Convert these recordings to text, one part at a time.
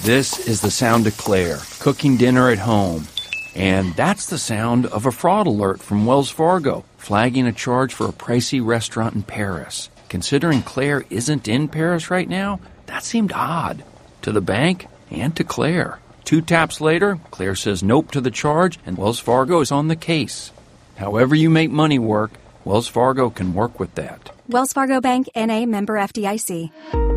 This is the sound of Claire, cooking dinner at home. And that's the sound of a fraud alert from Wells Fargo, flagging a charge for a pricey restaurant in Paris. Considering Claire isn't in Paris right now, that seemed odd. To the bank and to Claire. 2 taps later, Claire says nope to the charge, and Wells Fargo is on the case. However you make money work, Wells Fargo can work with that. Wells Fargo Bank, N.A., member FDIC.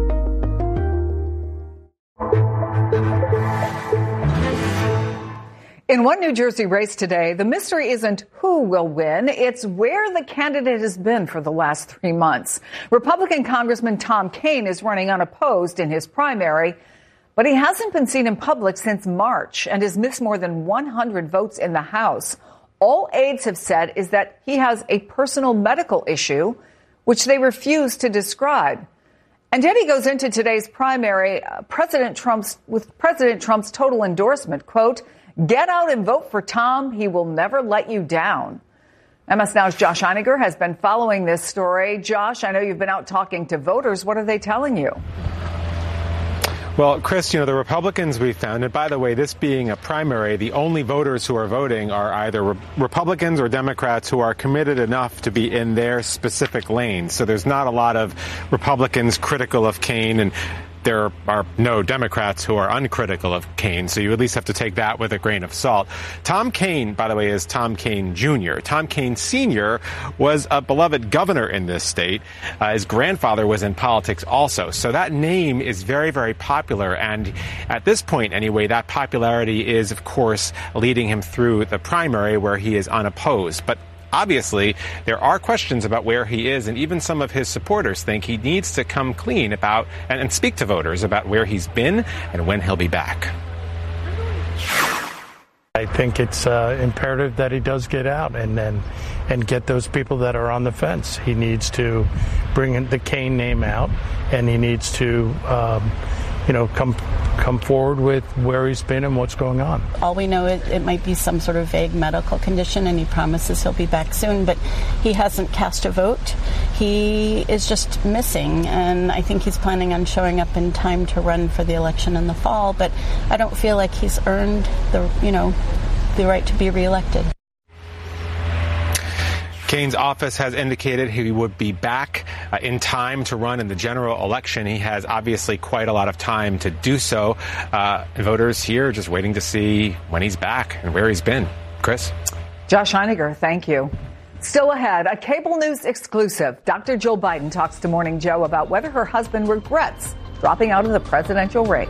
In one New Jersey race today, the mystery isn't who will win, it's where the candidate has been for the last 3 months. Republican Congressman Tom Kean is running unopposed in his primary, but he hasn't been seen in public since March and has missed more than 100 votes in the House. All aides have said is that he has a personal medical issue, which they refuse to describe. And yet he goes into today's primary, President Trump's total endorsement, quote, "Get out and vote for Tom. He will never let you down." MS Now's Josh Einiger has been following this story. Josh, I know you've been out talking to voters. What are they telling you? Well, Chris, the Republicans we found, and by the way, this being a primary, the only voters who are voting are either Republicans or Democrats who are committed enough to be in their specific lane. So there's not a lot of Republicans critical of Kean, and there are no Democrats who are uncritical of Kean, so you at least have to take that with a grain of salt. Tom Kean, by the way, is Tom Kean Jr. Tom Kean Sr. was a beloved governor in this state. His grandfather was in politics also, so that name is very, very popular, and at this point, anyway, that popularity is, of course, leading him through the primary where he is unopposed. But obviously, there are questions about where he is, and even some of his supporters think he needs to come clean about and speak to voters about where he's been and when he'll be back. I think it's imperative that he does get out and get those people that are on the fence. He needs to bring the Kean name out, and he needs to come forward with where he's been and what's going on. All we know is it might be some sort of vague medical condition, and he promises he'll be back soon, but he hasn't cast a vote. He is just missing, and I think he's planning on showing up in time to run for the election in the fall, but I don't feel like he's earned the right to be reelected. Kean's office has indicated he would be back in time to run in the general election. He has obviously quite a lot of time to do so. Voters here just waiting to see when he's back and where he's been. Chris? Josh Einiger, thank you. Still ahead, a cable news exclusive. Dr. Jill Biden talks to Morning Joe about whether her husband regrets dropping out of the presidential race.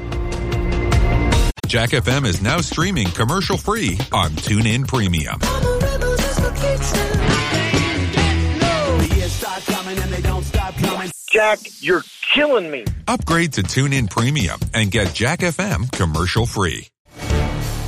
Jack FM is now streaming commercial-free on TuneIn Premium. Jack, you're killing me. Upgrade to TuneIn Premium and get Jack FM commercial-free.